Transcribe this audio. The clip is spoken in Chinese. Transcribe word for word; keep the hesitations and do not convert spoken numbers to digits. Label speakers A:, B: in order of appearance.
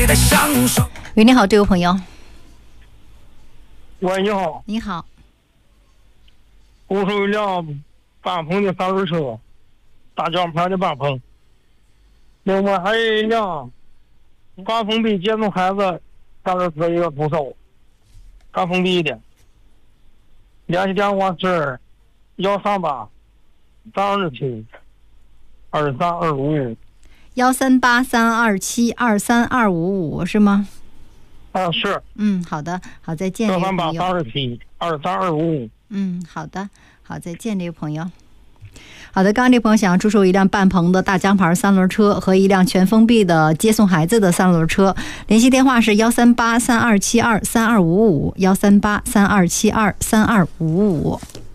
A: 的享受。
B: 喂，你好，这位朋友。
C: 喂，你好。
B: 你好。
C: 我是一辆半棚的三轮车，大奖牌的半棚。另外还有一辆刚封闭接送孩子三轮车，一个扶手，刚封闭的。联系电话是幺三八三二七二三二五五。
B: 幺三八三二七二三二五五是吗？
C: 啊，是。
B: 嗯，好的，好，再见，
C: 幺三八三二七二三二五五。
B: 嗯，好的，好，再见，这位朋友。好的，刚刚这朋友想要出售一辆半棚的大江牌三轮车和一辆全封闭的接送孩子的三轮车，联系电话是幺三八三二七二三二五五，幺三八三二七二三二五五。